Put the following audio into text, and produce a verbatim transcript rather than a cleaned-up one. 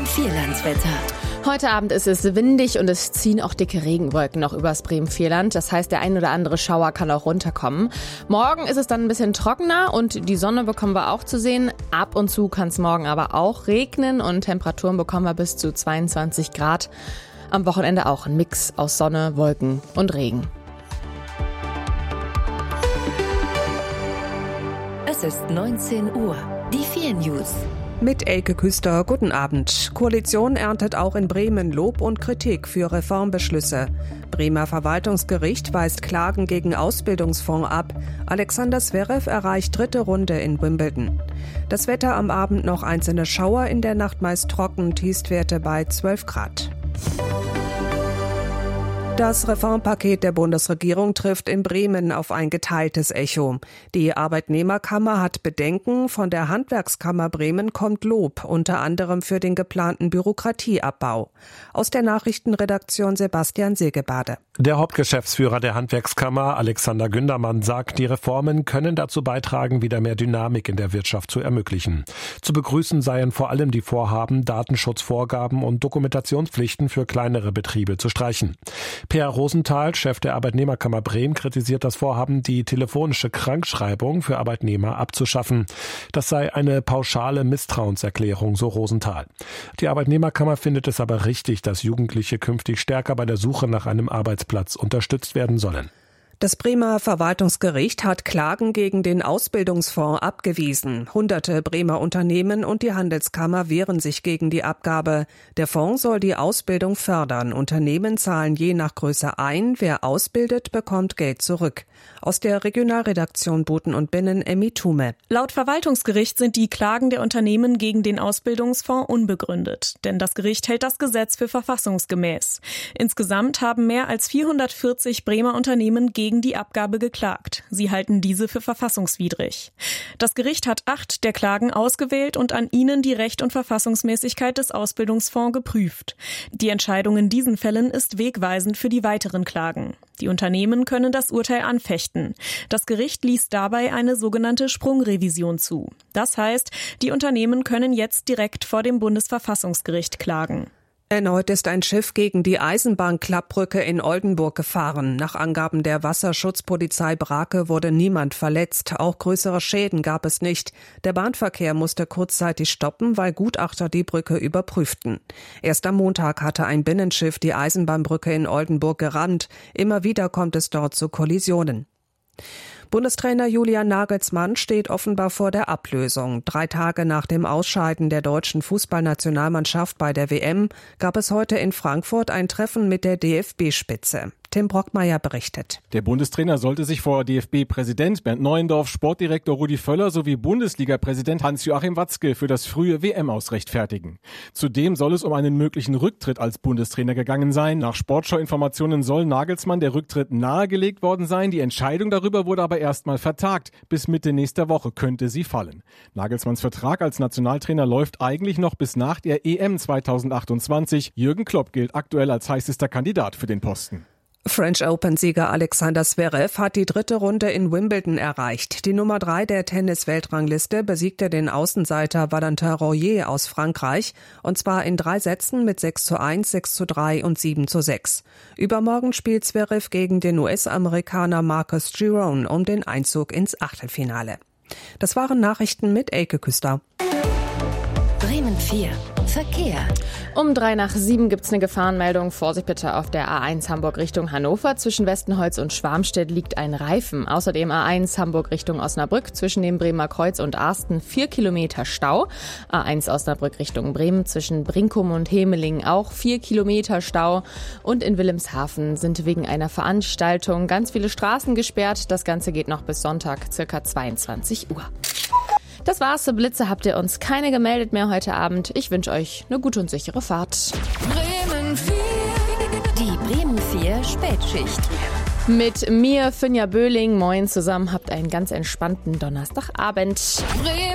Bremen-Vierlands-Wetter. Heute Abend ist es windig und es ziehen auch dicke Regenwolken noch übers Bremen-Vierland. Das heißt, der ein oder andere Schauer kann auch runterkommen. Morgen ist es dann ein bisschen trockener und die Sonne bekommen wir auch zu sehen. Ab und zu kann es morgen aber auch regnen und Temperaturen bekommen wir bis zu zweiundzwanzig Grad. Am Wochenende auch ein Mix aus Sonne, Wolken und Regen. Es ist neunzehn Uhr. Die vier News. Mit Elke Küster, guten Abend. Koalition erntet auch in Bremen Lob und Kritik für Reformbeschlüsse. Bremer Verwaltungsgericht weist Klagen gegen Ausbildungsfonds ab. Alexander Zverev erreicht dritte Runde in Wimbledon. Das Wetter am Abend noch einzelne Schauer, in der Nacht meist trocken, Tiefstwerte bei zwölf Grad. Das Reformpaket der Bundesregierung trifft in Bremen auf ein geteiltes Echo. Die Arbeitnehmerkammer hat Bedenken, von der Handwerkskammer Bremen kommt Lob, unter anderem für den geplanten Bürokratieabbau. Aus der Nachrichtenredaktion Sebastian Segebade. Der Hauptgeschäftsführer der Handwerkskammer, Alexander Gündermann, sagt, die Reformen können dazu beitragen, wieder mehr Dynamik in der Wirtschaft zu ermöglichen. Zu begrüßen seien vor allem die Vorhaben, Datenschutzvorgaben und Dokumentationspflichten für kleinere Betriebe zu streichen. Peer Rosenthal, Chef der Arbeitnehmerkammer Bremen, kritisiert das Vorhaben, die telefonische Krankschreibung für Arbeitnehmer abzuschaffen. Das sei eine pauschale Misstrauenserklärung, so Rosenthal. Die Arbeitnehmerkammer findet es aber richtig, dass Jugendliche künftig stärker bei der Suche nach einem Arbeitsplatz unterstützt werden sollen. Das Bremer Verwaltungsgericht hat Klagen gegen den Ausbildungsfonds abgewiesen. Hunderte Bremer Unternehmen und die Handelskammer wehren sich gegen die Abgabe. Der Fonds soll die Ausbildung fördern. Unternehmen zahlen je nach Größe ein. Wer ausbildet, bekommt Geld zurück. Aus der Regionalredaktion Boten und Binnen Emmy Thume. Laut Verwaltungsgericht sind die Klagen der Unternehmen gegen den Ausbildungsfonds unbegründet. Denn das Gericht hält das Gesetz für verfassungsgemäß. Insgesamt haben mehr als vierhundertvierzig Bremer Unternehmen gegen die Abgabe geklagt. Sie halten diese für verfassungswidrig. Das Gericht hat acht der Klagen ausgewählt und an ihnen die Recht und Verfassungsmäßigkeit des Ausbildungsfonds geprüft. Die Entscheidung in diesen Fällen ist wegweisend für die weiteren Klagen. Die Unternehmen können das Urteil anfechten. Das Gericht ließ dabei eine sogenannte Sprungrevision zu. Das heißt, die Unternehmen können jetzt direkt vor dem Bundesverfassungsgericht klagen. Erneut ist ein Schiff gegen die Eisenbahnklappbrücke in Oldenburg gefahren. Nach Angaben der Wasserschutzpolizei Brake wurde niemand verletzt. Auch größere Schäden gab es nicht. Der Bahnverkehr musste kurzzeitig stoppen, weil Gutachter die Brücke überprüften. Erst am Montag hatte ein Binnenschiff die Eisenbahnbrücke in Oldenburg gerammt. Immer wieder kommt es dort zu Kollisionen. Bundestrainer Julian Nagelsmann steht offenbar vor der Ablösung. Drei Tage nach dem Ausscheiden der deutschen Fußballnationalmannschaft bei der W M gab es heute in Frankfurt ein Treffen mit der D F B-Spitze. Tim Brockmeier berichtet. Der Bundestrainer sollte sich vor D F B-Präsident Bernd Neuendorf, Sportdirektor Rudi Völler sowie Bundesliga-Präsident Hans-Joachim Watzke für das frühe W M-Aus rechtfertigen. Zudem soll es um einen möglichen Rücktritt als Bundestrainer gegangen sein. Nach Sportschau-Informationen soll Nagelsmann der Rücktritt nahegelegt worden sein. Die Entscheidung darüber wurde aber erstmal vertagt. Bis Mitte nächster Woche könnte sie fallen. Nagelsmanns Vertrag als Nationaltrainer läuft eigentlich noch bis nach der E M zweitausendachtundzwanzig. Jürgen Klopp gilt aktuell als heißester Kandidat für den Posten. French Open-Sieger Alexander Zverev hat die dritte Runde in Wimbledon erreicht. Die Nummer drei der Tennis-Weltrangliste besiegte den Außenseiter Valentin Royer aus Frankreich, und zwar in drei Sätzen mit sechs zu eins, sechs zu drei und sieben zu sechs. Übermorgen spielt Zverev gegen den U S-Amerikaner Marcus Giron um den Einzug ins Achtelfinale. Das waren Nachrichten mit Elke Küster. Bremen vier. Verkehr. Um drei nach sieben gibt's eine Gefahrenmeldung. Vorsicht bitte auf der A eins Hamburg Richtung Hannover. Zwischen Westenholz und Schwarmstedt liegt ein Reifen. Außerdem A eins Hamburg Richtung Osnabrück. Zwischen dem Bremer Kreuz und Arsten vier Kilometer Stau. A eins Osnabrück Richtung Bremen. Zwischen Brinkum und Hemeling auch vier Kilometer Stau. Und in Wilhelmshaven sind wegen einer Veranstaltung ganz viele Straßen gesperrt. Das Ganze geht noch bis Sonntag, circa zweiundzwanzig Uhr. Das war's. Blitze habt ihr uns keine gemeldet mehr heute Abend. Ich wünsche euch eine gute und sichere Fahrt. Bremen vier. Die Bremen vier Spätschicht. Mit mir, Finja Böhling. Moin zusammen. Habt einen ganz entspannten Donnerstagabend. Bremen